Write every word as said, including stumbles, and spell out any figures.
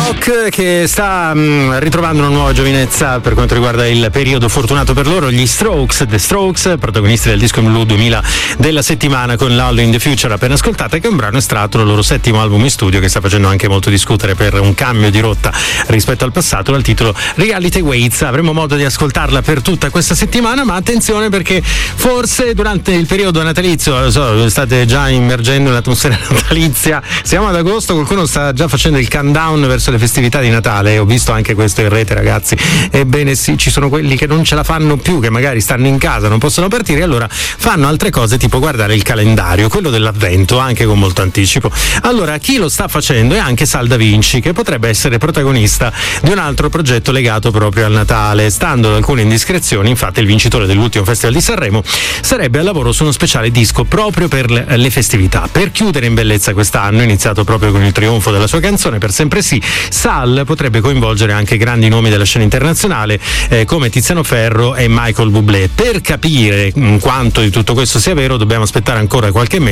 rock che sta mh, ritrovando una nuova giovinezza per quanto riguarda il periodo fortunato per loro, gli Strokes, The Strokes, protagonisti del disco in blu duemila della settimana con l'All in the Future appena ascoltata, che è un brano estratto dal loro settimo album in studio che sta facendo anche molto discutere per un cambio di rotta rispetto al passato, dal titolo Reality Waits. Avremo modo di ascoltarla per tutta questa settimana, ma attenzione perché forse durante il periodo natalizio, lo so, state già immergendo nell'atmosfera natalizia, siamo ad agosto, qualcuno sta già facendo il countdown verso le festività di Natale, ho visto anche questo in rete, ragazzi. Ebbene sì, ci sono quelli che non ce la fanno più, che magari stanno in casa, non possono partire, allora fanno altre cose tipo guardare il calendario, quello dell'avvento, anche con molto anticipo. Allora, chi lo sta facendo è anche Sal Da Vinci, che potrebbe essere protagonista di un altro progetto legato proprio al Natale. Stando ad alcune indiscrezioni, infatti, il vincitore dell'ultimo Festival di Sanremo sarebbe al lavoro su uno speciale disco proprio per le, le festività. Per chiudere in bellezza quest'anno, iniziato proprio con il trionfo della sua canzone Per sempre sì, Sal potrebbe coinvolgere anche grandi nomi della scena internazionale eh, come Tiziano Ferro e Michael Bublé. Per capire mh, quanto di tutto questo sia vero dobbiamo aspettare ancora qualche mese